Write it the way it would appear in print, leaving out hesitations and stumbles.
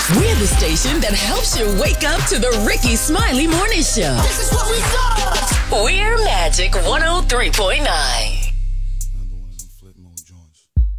We're the station that helps you wake up to the Ricky Smiley Morning Show. This is what we do. We're Magic 103.9.